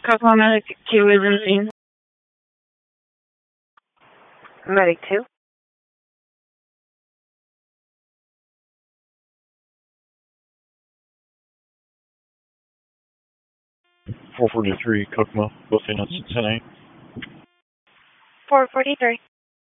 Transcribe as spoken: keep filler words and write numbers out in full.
Cosmo Medic two is in scene. Medic two. four forty-three, Kokomo, both units at ten eight. four forty-three.